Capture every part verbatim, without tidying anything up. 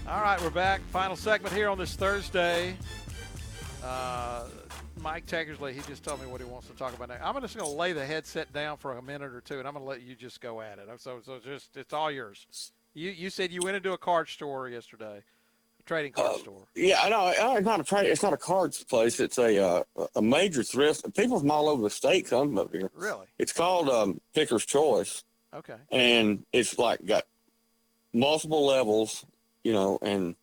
All right, we're back. Final segment here on this Thursday. Uh, Mike Teckersley, he just told me what he wants to talk about now. I'm just going to lay the headset down for a minute or two, and I'm going to let you just go at it. So, so just it's all yours. You you said you went into a card store yesterday, a trading card Uh, store. yeah, I know. It's not a trade. It's not a cards place. It's a uh, a major thrift. People from all over the state come up here. Really? It's called um, Picker's Choice, Okay. and it's like got multiple levels, you know, and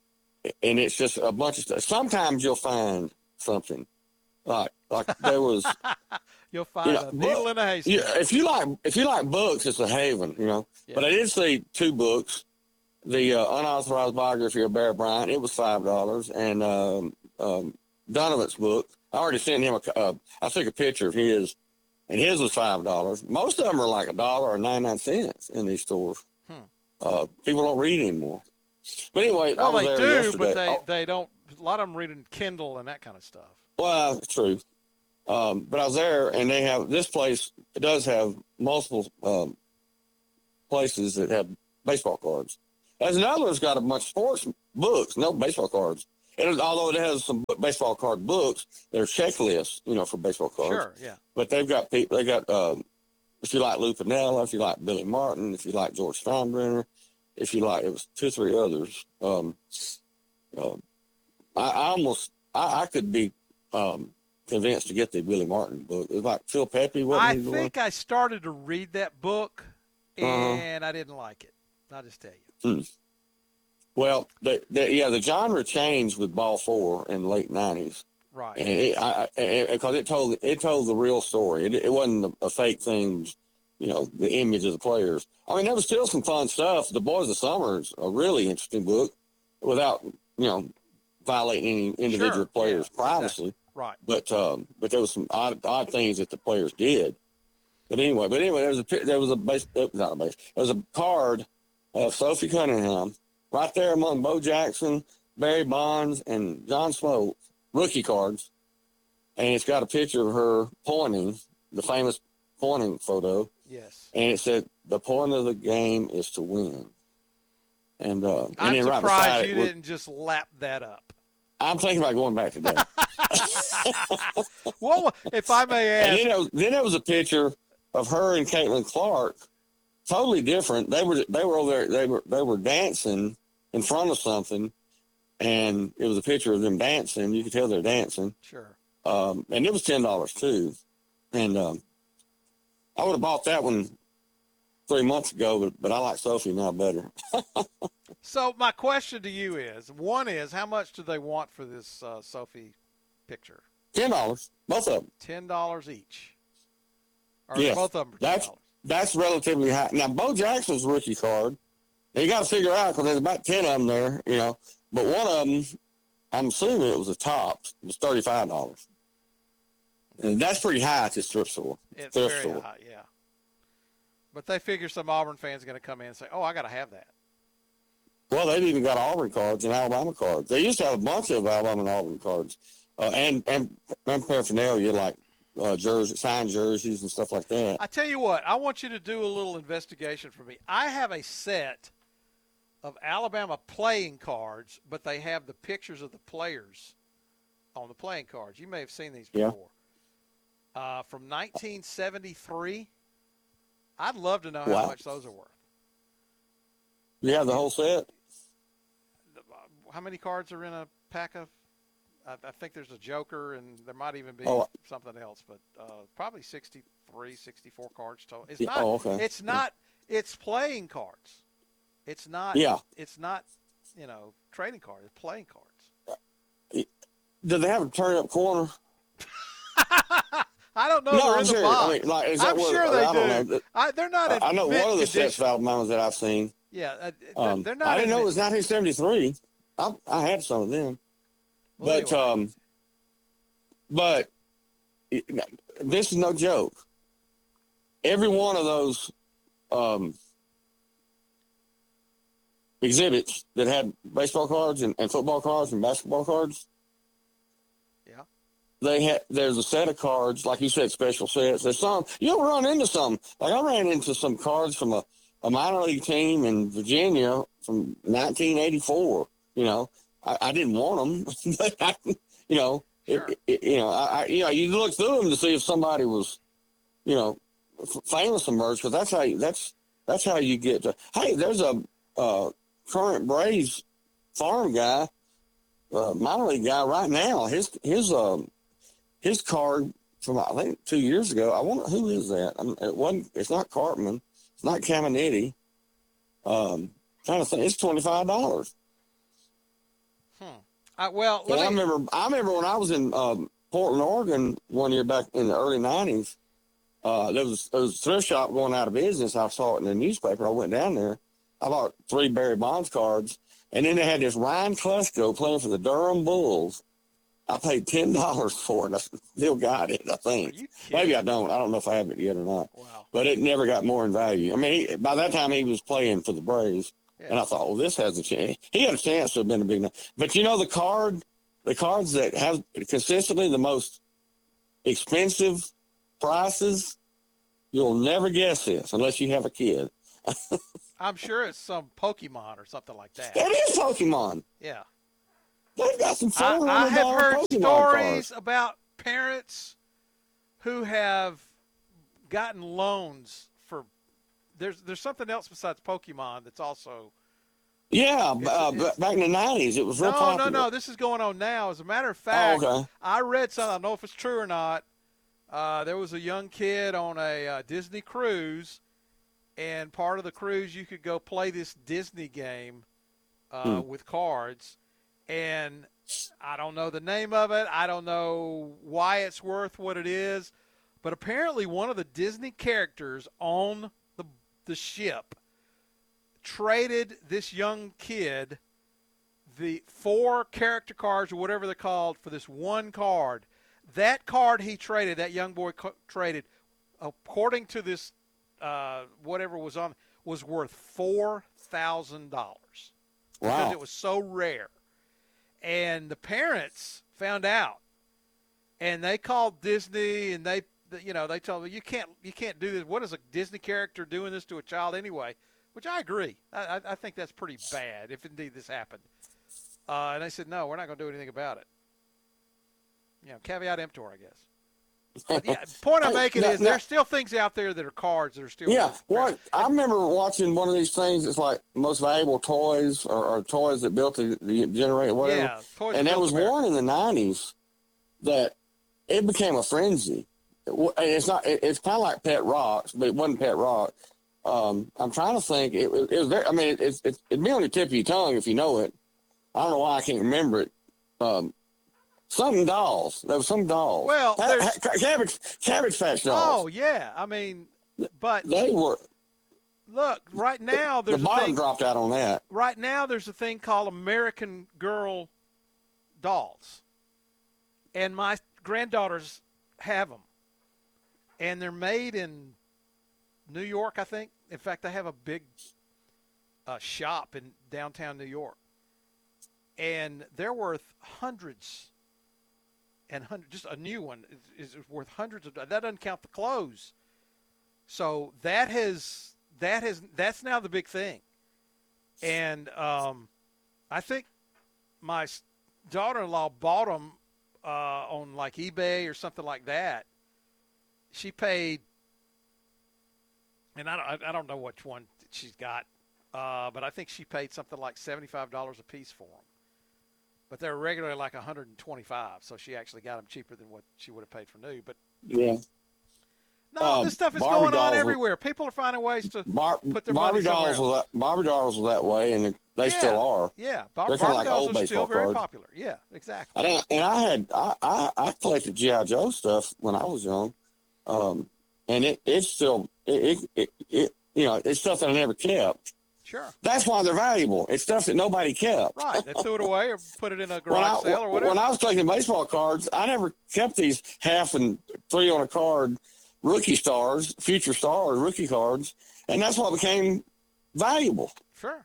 and it's just a bunch of stuff. Sometimes you'll find something like like there was. You'll find You know, a needle book- in a haystack. Yeah, if you like if you like books, it's a haven, you know. Yeah. But I did see two books. The uh, unauthorized biography of Bear Bryant, it was five dollars, and um, um, Donovan's book. I already sent him a. Uh, I took a picture of his, and his was five dollars. Most of them are like a dollar or ninety nine cents in these stores. Hmm. Uh, people don't read anymore. But anyway, I Well, was they there do, yesterday. but they, Oh, they don't. A lot of them read in Kindle and that kind of stuff. well, it's true. Um, but I was there, and they have this place. It does have multiple um, places that have baseball cards. There's another one's got a bunch of sports books, no baseball cards. And it- although it has some baseball card books, there's checklists, you know, for baseball cards. Sure, yeah. But they've got people. They got um, if you like Lou Piniella, if you like Billy Martin, if you like George Steinbrenner, if you like it was two or three others. Um, um, I, I almost I, I could be um, convinced to get the Billy Martin book. It was like Phil Pepe. Wasn't I he the one? think I started to read that book, Uh-huh. and I didn't like it. I'll just tell you. Well, the, the, yeah, the genre changed with Ball Four in the late nineties, Right. and it, I, because it told it told the real story. It, it wasn't a, a fake thing, you know, the image of the players. I mean, there was still some fun stuff. The Boys of Summer is a really interesting book, without you know violating any individual Sure, players' yeah, privacy. Right. But um, but there was some odd odd things that the players did. But anyway, but anyway, there was a pi- there was a base uh, not a base. There was a card of Sophie Cunningham right there among Bo Jackson, Barry Bonds, and John Smoltz, rookie cards, and it's got a picture of her pointing, the famous pointing photo, Yes. and it said the point of the game is to win. And uh, and I'm then right beside surprised it you was- didn't just lap that up. I'm thinking about going back today. Well, if I may And ask, then there, was, then there was a picture of her and Caitlin Clark, totally different. They were they were over there. They were they were dancing in front of something, and it was a picture of them dancing. You could tell they're dancing, sure. um, and it was ten dollars too. And um, I would have bought that one three months ago, but, but I like Sophie now better. So my question to you is: one is, how much do they want for this uh, Sophie picture? Ten dollars, both of them. Ten dollars each. Or Yes, both of them are ten that's dollars. that's relatively high. Now, Bo Jackson's rookie card, you got to figure out because there's about ten of them there, you know. But one of them, I'm assuming it was a top, it was thirty-five dollars, and that's pretty high at this thrift store. It's thrift very store. high, yeah. But they figure some Auburn fans are going to come in and say, "Oh, I got to have that." Well, they've even got Auburn cards and Alabama cards. They used to have a bunch of Alabama and Auburn cards, uh, and, and and paraphernalia like uh, jerseys, signed jerseys, and stuff like that. I tell you what, I want you to do a little investigation for me. I have a set of Alabama playing cards, but they have the pictures of the players on the playing cards. You may have seen these Yeah. before. Uh, from nineteen seventy-three. I'd love to know how Wow. much those are worth. You have the whole set. How many cards are in a pack of? I, I think there's a Joker, and there might even be Oh. something else, but uh, probably sixty-three, sixty-four cards total. It's Yeah, not. oh, okay. It's not. It's playing cards. It's not. Yeah. It's not. You know, trading cards. It's playing cards. Do they have a turn up corner? I don't know. No, they're I'm in the serious. box. I mean, like, is that I'm what- sure I they don't do. know. I, they're not. in I know mint one of the condition. sets of Alabama's that I've seen. Yeah, uh, they're, Um, they're not. I didn't in know it mint- was nineteen seventy-three. I, I had some of them. Well, But anyway. um, but it- this is no joke. Every one of those um, exhibits that had baseball cards and, and football cards and basketball cards, Yeah. they had there's a set of cards, like you said, special sets. There's some you'll run into some. Like I ran into some cards from a, a minor league team in Virginia from nineteen eighty-four. You know, I, I didn't want them, but I, you know, Sure. it, it, you know, I, I, you know, you look through them to see if somebody was, you know, f- famous emerged, because that's how you, that's that's how you get to. Hey, there's a uh, current Braves farm guy, uh, minor league guy right now. His his um his card from I think two years ago. I wonder who is that. I mean, it wasn't. It's not Cartman. It's not Caminiti. Um, trying to think. It's twenty five dollars. Hmm. I, well, And let I me, remember. I remember when I was in um, Portland, Oregon, one year back in the early nineties. Uh, there was there was a thrift shop going out of business. I saw it in the newspaper. I went down there. I bought three Barry Bonds cards, and then they had this Ryan Klesko playing for the Durham Bulls. I paid ten dollars for it. I still got it, I Are think. you kidding? Maybe I don't. I don't know if I have it yet or not. Wow. But it never got more in value. I mean, he, by that time he was playing for the Braves, Yeah. and I thought, well, this has a chance. He had a chance to have been a big. But you know, the card, the cards that have consistently the most expensive prices, you'll never guess this unless you have a kid. I'm sure it's some Pokemon or something like that. That is Pokemon. Yeah. They've got some I, four I hundred have dollar heard Pokemon stories cards. about parents who have gotten loans for. There's there's something else besides Pokemon that's also. Yeah, It's- uh, it's- back in the nineties, it was real No, popular. no, no. This is going on now. As a matter of fact, Oh, okay. I read something. I don't know if it's true or not. Uh, there was a young kid on a uh, Disney cruise, and part of the cruise you could go play this Disney game uh, Hmm. with cards. And I don't know the name of it. I don't know why it's worth what it is. But apparently one of the Disney characters on the, the ship traded this young kid the four character cards or whatever they're called for this one card. That card he traded, that young boy co- traded, according to this uh, whatever was on, was worth four thousand dollars because Wow. it was so rare. And the parents found out, and they called Disney, and they, you know, they told me you can't, you can't do this. What is a Disney character doing this to a child anyway? Which I agree. I, I, I think that's pretty bad if indeed this happened. Uh, and they said, no, we're not going to do anything about it. You know, caveat emptor, I guess. But yeah, point I'm Hey, making now- is now- there's still things out there that are cards that are still. Yeah, what I remember watching one of these things. It's like most valuable toys or, or toys that built the, the generator, whatever. Yeah, Toys and That there Built was America. one in the nineties that it became a frenzy. It wa- and it's not. It, it's kind of like Pet Rocks, but it wasn't Pet Rock. Um, I'm trying to think. It, it, it was very. I mean, it, it, it, it'd be on the tip of your tongue if you know it. I don't know why I can't remember it. Um, Something dolls. There was some dolls. Well, Ha- there's- ha- cabbage, cabbage patch Oh dolls. yeah, I mean, but They were. look, right now The there's a bottom thing. dropped out on that. Right now there's a thing called American Girl dolls, and my granddaughters have them, and they're made in New York, I think. In fact, they have a big uh, shop in downtown New York, and they're worth hundreds and hundreds. Just a new one is, is worth hundreds of. That doesn't count the clothes. So that has that has that's now the big thing, and um, I think my s- daughter-in-law bought them uh, on like eBay or something like that. She paid, and I don't I don't know which one she's got, uh, but I think she paid something like seventy-five dollars a piece for them. But they're regularly like one hundred twenty-five, so she actually got them cheaper than what she would have paid for new. But Yeah. no, Um, this stuff is Barbie going on dolls were- everywhere. People are finding ways to Bar- put their Barbie money somewhere dolls was else. that, Barbie dolls was that way, and they Yeah. still are. Yeah, Bar- They're kinda Barbie like dolls old are still baseball very cards. popular. Yeah, exactly. And I, and I had I, I, I collected G I Joe stuff when I was young, um, and it it's still it, it, it, it you know it's stuff that I never kept. Sure. That's why they're valuable. It's stuff that nobody kept. Right. They threw it away or put it in a When garage I, sale or whatever. when I was collecting baseball cards, I never kept these half and three on a card rookie stars, future stars, rookie cards, and that's what became valuable. Sure.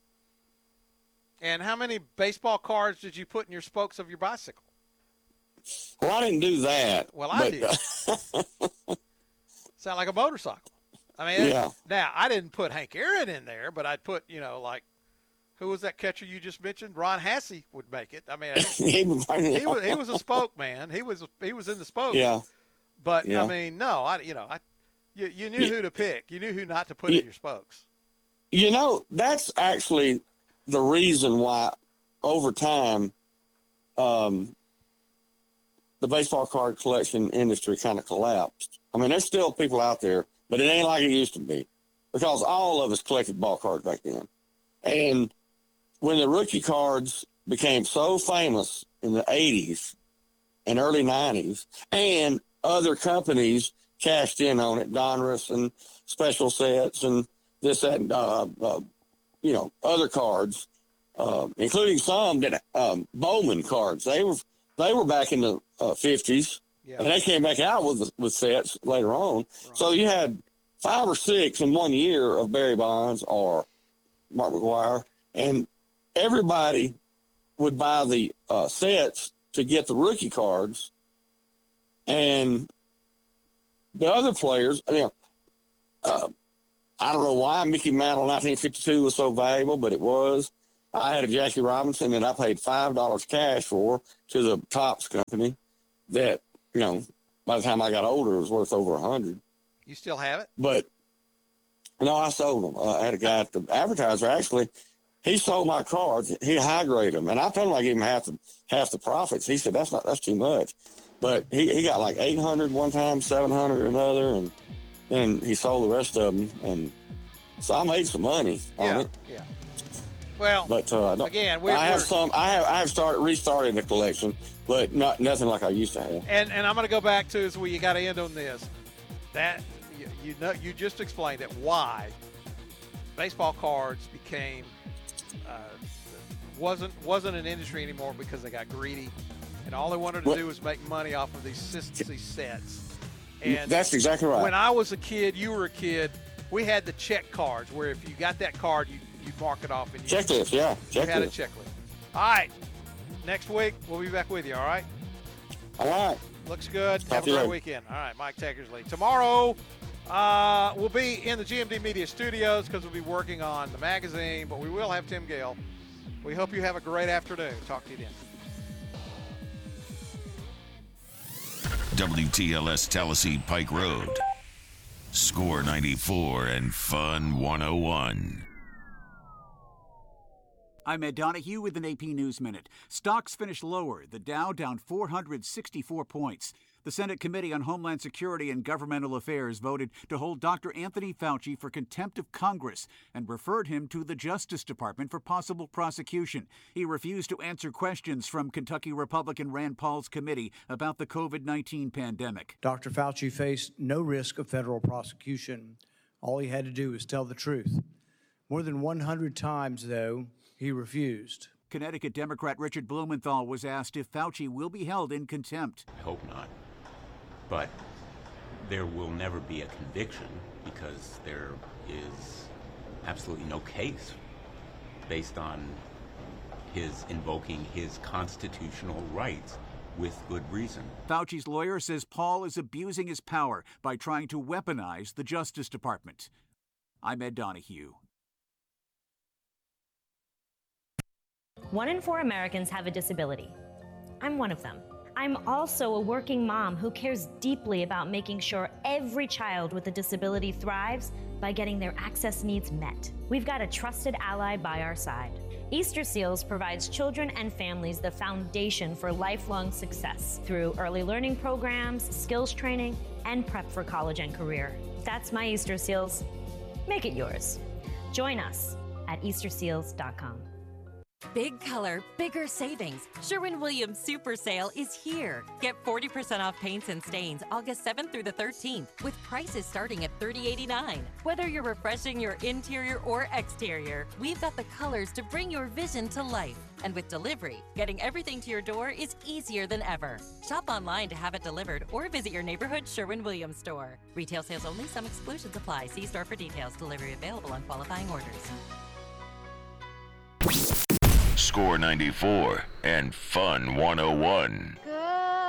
And how many baseball cards did you put in your spokes of your bicycle? Well, I didn't do that. Well, I but, did. Sound like a motorcycle. I mean, Yeah. now I didn't put Hank Aaron in there, but I'd put, you know, like, who was that catcher you just mentioned? Ron Hassey would make it. I mean, he, was, he was he was a spoke man. He was he was in the spokes. Yeah. But Yeah. I mean, no, I you know I you, you knew Yeah. who to pick. You knew who not to put Yeah. in your spokes. You know, that's actually the reason why over time um, the baseball card collection industry kind of collapsed. I mean, there's still people out there, but it ain't like it used to be because all of us collected ball cards back then. And when the rookie cards became so famous in the eighties and early nineties, and other companies cashed in on it, Donruss and Special Sets and this, that, and, uh, uh, you know, other cards, uh, including some that um, Bowman cards. They were they were back in the uh, fifties, Yeah. and they came back out with with sets later on. Right. So you had five or six in one year of Barry Bonds or Mark McGwire, and everybody would buy the uh, sets to get the rookie cards, and the other players, you know, uh, I don't know why Mickey Mantle nineteen fifty-two was so valuable, but it was. I had a Jackie Robinson that I paid five dollars cash for to the Topps company that, you know, by the time I got older, it was worth over a hundred. You still have it? But, no, I sold them. Uh, I had a guy at the advertiser, actually, he sold my cards. He high-graded them. And I told him I gave him half the, half the profits. He said, that's not that's too much. But he, he got like eight hundred one time, seven hundred another, and then he sold the rest of them. And so I made some money on Yeah. it. Yeah. Well, But uh, I don't- again, we're, I have we're some. I have I have started restarted the collection, but not nothing like I used to have. and and I'm going to go back to is where you got to end on this. That you, you know you just explained it why baseball cards became uh, wasn't wasn't an industry anymore because they got greedy and all they wanted to What? do was make money off of these consistency sets. And That's exactly right. when I was a kid, you were a kid, we had the check cards where if you got that card, you you mark it off and you, Checklist, yeah, you had a checklist. checklist. All right, next week we'll be back with you. All right. All right. Looks good. Talk Have a to you great later. weekend. All right, Mike Teckersley. Tomorrow, uh, we'll be in the G M D Media Studios because we'll be working on the magazine, but we will have Tim Gale. We hope you have a great afternoon. Talk to you then. W T L S Tallahassee Pike Road. Score ninety-four and Fun one oh one. I'm Ed Donahue with an A P News Minute. Stocks finished lower, the Dow down four hundred sixty-four points. The Senate Committee on Homeland Security and Governmental Affairs voted to hold Doctor Anthony Fauci for contempt of Congress and referred him to the Justice Department for possible prosecution. He refused to answer questions from Kentucky Republican Rand Paul's committee about the COVID nineteen pandemic. Doctor Fauci faced no risk of federal prosecution. All he had to do was tell the truth. More than one hundred times, though, he refused. Connecticut Democrat Richard Blumenthal was asked if Fauci will be held in contempt. I hope not. But there will never be a conviction because there is absolutely no case based on his invoking his constitutional rights with good reason. Fauci's lawyer says Paul is abusing his power by trying to weaponize the Justice Department. I'm Ed Donahue. One in four Americans have a disability. I'm one of them. I'm also a working mom who cares deeply about making sure every child with a disability thrives by getting their access needs met. We've got a trusted ally by our side. Easter Seals provides children and families the foundation for lifelong success through early learning programs, skills training, and prep for college and career. That's my Easter Seals. Make it yours. Join us at easter seals dot com. Big color, bigger savings. Sherwin-Williams Super Sale is here. Get forty percent off paints and stains August seventh through the thirteenth with prices starting at thirty eighty-nine. Whether you're refreshing your interior or exterior, we've got the colors to bring your vision to life. And with delivery, getting everything to your door is easier than ever. Shop online to have it delivered or visit your neighborhood Sherwin-Williams store. Retail sales only, some exclusions apply. See store for details. Delivery available on qualifying orders. Score ninety-four and Fun one oh one.